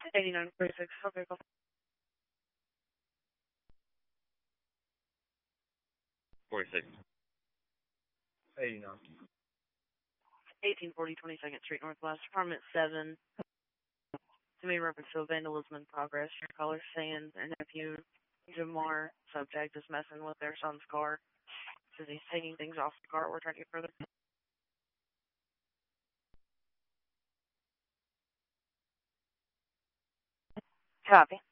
8946. Okay, go. 46. 89. 1840 22nd Street Northwest, Apartment 7. To me, reference to vandalism in progress. Your caller's saying their nephew, Jamar, subject, is messing with their son's car. Says he's taking things off the car. We're trying to get further. Copy.